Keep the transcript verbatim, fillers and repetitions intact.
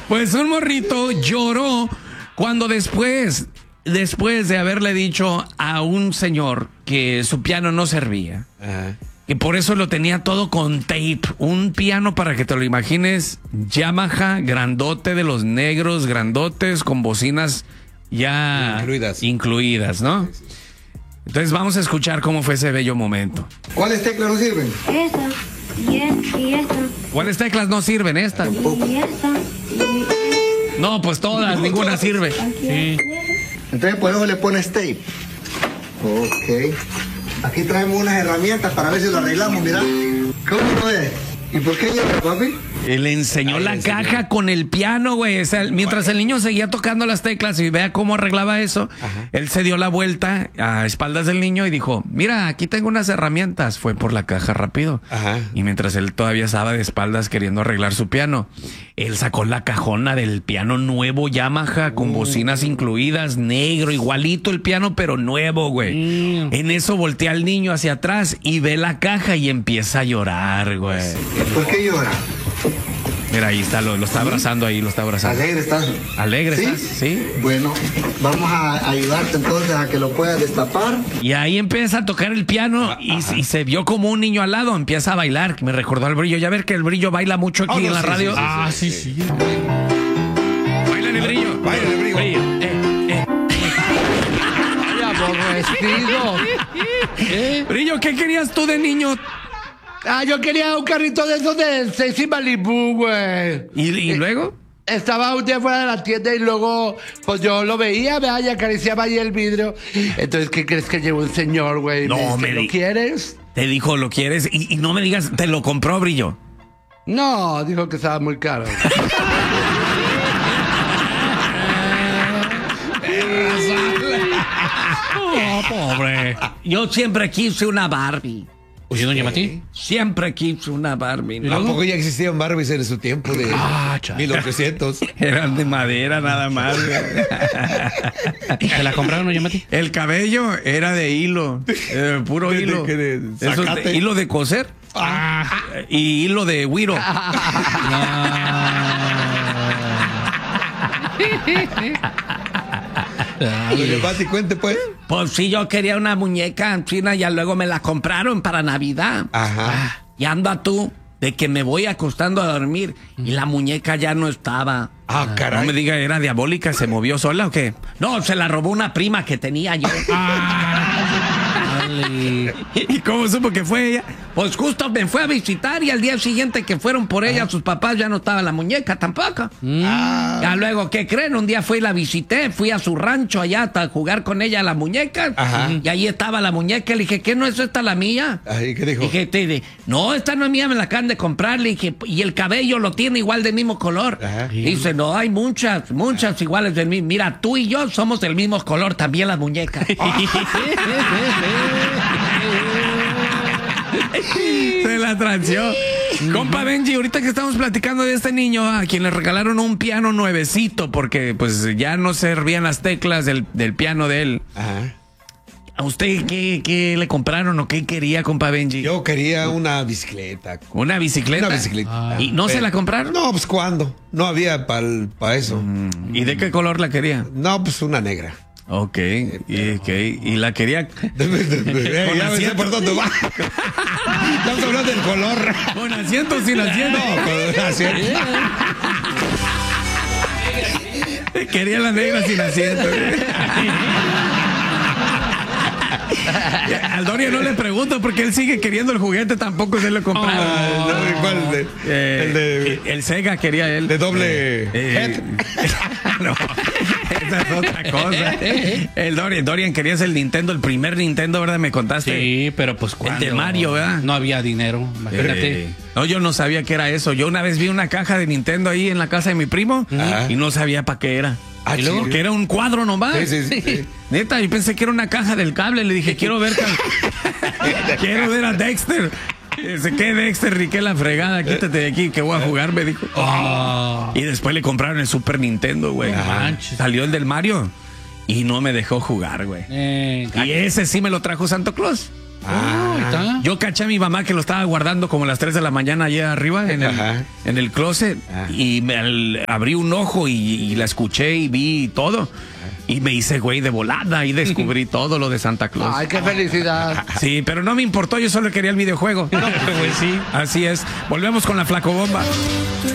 Pues un morrito lloró cuando después, después de haberle dicho a un señor que su piano no servía. Ajá. Y por eso lo tenía todo con tape. Un piano, para que te lo imagines, Yamaha, grandote de los negros, grandotes, con bocinas ya incluidas, incluidas ¿no? Sí, sí. Entonces vamos a escuchar cómo fue ese bello momento. ¿Cuáles teclas no sirven? Esta, y esta, y esta. ¿Cuáles teclas no sirven? Esta. Y esta, y... No, pues todas, ninguna sirve. Sí. Entonces por eso le pones tape. Ok. Aquí traemos unas herramientas para ver si lo arreglamos, mira. ¿Cómo no es? ¿Y por qué llora, papi? Le enseñó Ay, la enseñó. caja con el piano, güey. O sea, mientras el niño seguía tocando las teclas y vea cómo arreglaba eso, Ajá. él se dio la vuelta a espaldas del niño y dijo, mira, aquí tengo unas herramientas. Fue por la caja rápido. Ajá. Y mientras él todavía estaba de espaldas queriendo arreglar su piano, él sacó la cajona del piano nuevo Yamaha con uh. bocinas incluidas, negro, igualito el piano, pero nuevo, güey. Mm. En eso voltea al niño hacia atrás y ve la caja y empieza a llorar, güey. ¿Por qué llora? Mira, ahí está, lo, lo está abrazando ahí, lo está abrazando. ¿Alegre estás? ¿Alegre ¿Sí? estás? Sí. Bueno, vamos a ayudarte entonces a que lo puedas destapar. Y ahí empieza a tocar el piano y, y se vio como un niño al lado, empieza a bailar. Me recordó al Brillo. Ya ver que el Brillo baila mucho aquí oh, no, en la sí, radio. Sí, sí, ah, sí, sí. sí. Baila el Brillo. Baila el Brillo. Brillo. Eh, eh. Ay, aborrecido. ¿Eh? Brillo, ¿qué querías tú de niño? Ah, yo quería un carrito de esos de Stacy Malibu, güey. ¿Y, y eh, luego? Estaba un día fuera de la tienda y luego, pues yo lo veía, vea, y acariciaba ahí el vidrio. Entonces, ¿qué crees que llevó un señor, güey? No, me ¿Lo di... quieres? Te dijo, ¿lo quieres? Y, y no me digas, ¿te lo compró, Brillo? No, dijo que estaba muy caro. Oh, pobre. Yo siempre quise una Barbie. ¿Oye, doña Mati? Siempre quise una Barbie, ¿no? Tampoco ya existían Barbies en su tiempo de ah, mil ochocientos. Eran de madera nada más. ¿Se la compraron, doña Mati? El cabello era de hilo, eh, puro de, hilo. De, de, de Eso de, hilo de coser ah. y hilo de güiro. Doña Mati, cuente pues. Pues sí, yo quería una muñeca en China y luego me la compraron para Navidad. Ajá. Y anda tú de que me voy acostando a dormir y la muñeca ya no estaba. Ah, caray. No me diga, ¿era diabólica? ¿Se movió sola o qué? No, se la robó una prima que tenía yo. ¿Y cómo supo que fue ella? Pues justo me fue a visitar y al día siguiente que fueron por ella, ah. sus papás, ya no estaba la muñeca tampoco. Ah. Ya luego, ¿qué creen? Un día fui y la visité, fui a su rancho allá a jugar con ella a la muñeca. Ajá. Y ahí estaba la muñeca. Le dije, ¿qué no es esta la mía? Ay, ¿qué dijo? Dije, te, de, no, esta no es mía, me la acaban de comprar. Le dije, y el cabello lo tiene igual del mismo color. Ajá. Y dice, no, hay muchas, muchas Ajá. iguales de mí. Mira, tú y yo somos del mismo color, también las muñecas. Se la transió. Compa Benji, ahorita que estamos platicando de este niño a quien le regalaron un piano nuevecito porque pues ya no servían las teclas del, del piano de él. Ajá. ¿A usted qué, qué le compraron o qué quería, compa Benji? Yo quería una bicicleta. ¿Una bicicleta? Una bicicleta. Ah. ¿Y no Pero, se la compraron? No, pues ¿cuándo? No había para pa eso. Mm. ¿Y de qué color la quería? No, pues una negra. Ok, y, okay. y la quería. Ya me sé por dónde va. Estamos hablando del color. ¿Con asiento o sin asiento? No, con asiento. Quería la negra sin asiento. Al Doria no le pregunto porque él sigue queriendo el juguete, tampoco se lo compraron. Oh, no, ¿cuál? El, de, eh, el de el Sega quería él. De doble eh, eh, no, esa es otra cosa. El Dorian, Dorian querías el Nintendo, el primer Nintendo, ¿verdad? Me contaste. Sí, pero pues ¿cuándo? El de Mario, ¿verdad? No había dinero, imagínate. Eh, no, yo no sabía que era eso. Yo una vez vi una caja de Nintendo ahí en la casa de mi primo Ajá. y no sabía para qué era. Ah, ¿y luego? Porque era un cuadro nomás. Sí, sí, sí. Neta, yo pensé que era una caja del cable. Le dije, quiero ver quiero ver a Dexter. Se qué Dexter, ni qué la fregada, quítate de aquí que voy a jugar, me dijo. Oh. Y después le compraron el Super Nintendo, güey. Salió el del Mario y no me dejó jugar, güey. Eh, y ese sí me lo trajo Santo Claus. Ah, ahí está. Yo caché a mi mamá que lo estaba guardando como a las tres de la mañana allá arriba en el, Ajá. en el closet. Ah. Y me, al- abrí un ojo y, y la escuché y vi todo. Y me hice güey de volada y descubrí todo lo de Santa Claus. Ay, qué felicidad. Sí, pero no me importó, yo solo quería el videojuego. pues sí. Así es. Volvemos con la flacobomba.